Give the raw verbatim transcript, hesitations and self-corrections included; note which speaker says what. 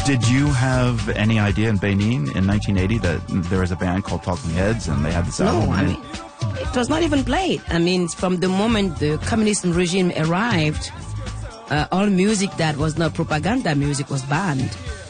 Speaker 1: Did you have any idea in Benin in nineteen eighty that there was a band called Talking Heads and they had this album?
Speaker 2: No, I mean, it was not even played. I mean, from the moment the communist regime arrived, uh, all music that was not propaganda music was banned.